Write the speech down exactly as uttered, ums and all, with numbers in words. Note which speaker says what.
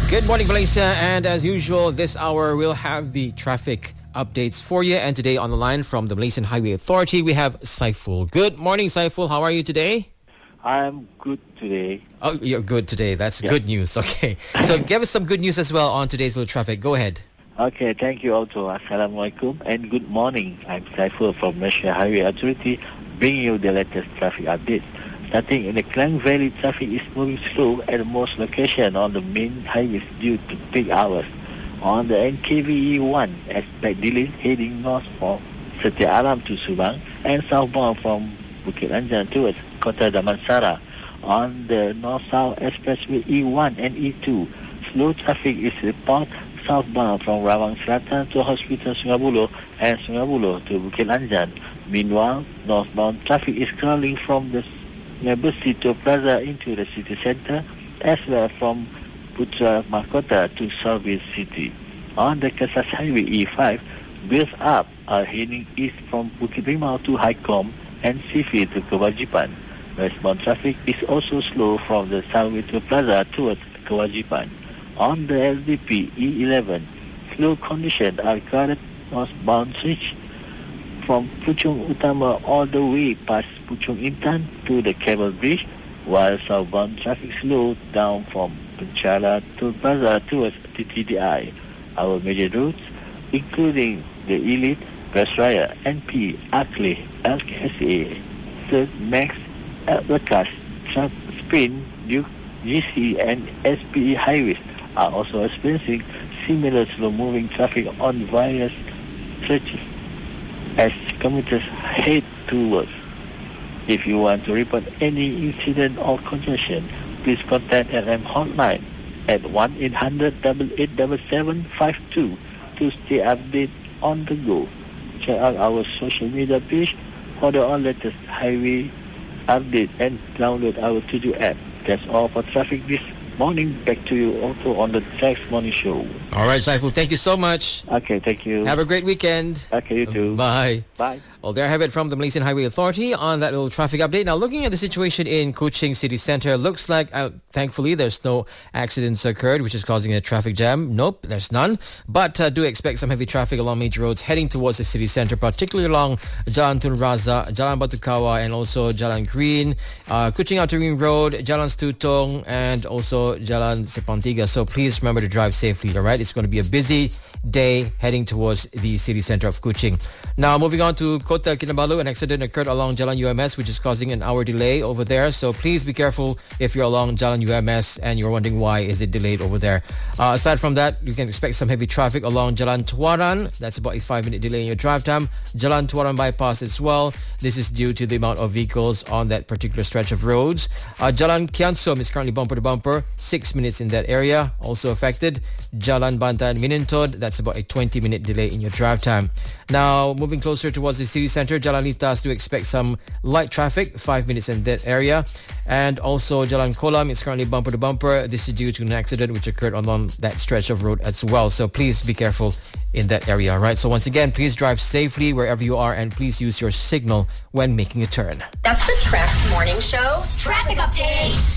Speaker 1: Good morning, Malaysia, and as usual, this hour we'll have the traffic updates for you. And today on the line from the Malaysian Highway Authority, we have Saiful. Good morning, Saiful. How are you today?
Speaker 2: I'm good today.
Speaker 1: Oh, you're good today. That's
Speaker 2: yeah.
Speaker 1: good news. Okay. So give us some good news as well on today's little traffic. Go ahead.
Speaker 2: Okay, thank you also. Assalamualaikum and good morning. I'm Saiful from Malaysia Highway Authority, bringing you the latest traffic updates. Starting in the Klang Valley, traffic is moving slow at most locations on the main highways due to peak hours. On the N K V E one, expect delays heading north from Setia Alam to Subang and southbound from Bukit Anjan towards Kota Damansara. On the North-South Expressway E one and E two, slow traffic is reported southbound from Rawang Selatan to Hospital Sungai Buloh and Sungai Buloh to Bukit Anjan. Meanwhile, northbound traffic is crawling from the Nebusito Plaza into the city center, as well from Putra Mahkota to Southeast City. On the Kesas Highway E five, builds up are heading east from Bukit Rimau to Haikom and Sifi to Kewajipan. Westbound traffic is also slow from the Salwito Plaza towards Kewajipan. On the L D P E eleven, slow conditions are recorded northbound switch from Puchong Utama all the way past Puchong Intan to the Cable Bridge, while southbound traffic slowed down from Penchala to Plaza towards T T D I. Our major routes, including the Elite, Presraya, N P, Akli, L K S A, Third Max, Albakas, Spin, Duke, G C, and S P E highways are also experiencing similar slow-moving traffic on various stretches as commuters head towards. If you want to report any incident or congestion, please contact L M hotline at one eight hundred, eight eight seven, seven five two to stay updated on the go. Check out our social media page for the all latest highway update and download our Tuju app. That's all for traffic this morning. Back to you also on the Trax Morning Show.
Speaker 1: All right, Saiful, thank you so much.
Speaker 2: Okay, thank you.
Speaker 1: Have a great weekend.
Speaker 2: Okay, you too.
Speaker 1: Bye.
Speaker 2: Bye.
Speaker 1: Well, there I have it from the Malaysian Highway Authority on that little traffic update. Now, looking at the situation in Kuching City Centre, looks like, uh, thankfully, there's no accidents occurred, which is causing a traffic jam. Nope, there's none. But uh, do expect some heavy traffic along major roads heading towards the city centre, particularly along Jalan Tun Razak, Jalan Batu Kawah, and also Jalan Green, uh, Kuching Outer Ring Road, Jalan Stutong, and also Jalan Sepang Tiga. So please remember to drive safely, all right? It's going to be a busy day heading towards the city centre of Kuching. Now, moving on to Kota Kinabalu, an accident occurred along Jalan U M S, which is causing an hour delay over there. So please be careful if you're along Jalan U M S and you're wondering why is it delayed over there. Uh, aside from that, you can expect some heavy traffic along Jalan Tuaran. That's about a five-minute delay in your drive time. Jalan Tuaran bypass as well. This is due to the amount of vehicles on that particular stretch of roads. Uh, Jalan Kiansom is currently bumper to bumper. Six minutes in that area. Also affected. Jalan Bantan Minintod. That's about a twenty-minute delay in your drive time. Now, moving closer towards the city centre, Jalan Litas do expect some light traffic, five minutes in that area. And also Jalan Kolam is currently bumper to bumper. This is due to an accident which occurred along that stretch of road as well. So please be careful in that area, all right? So once again, please drive safely wherever you are and please use your signal when making a turn.
Speaker 3: That's the Trax Morning Show Traffic Update.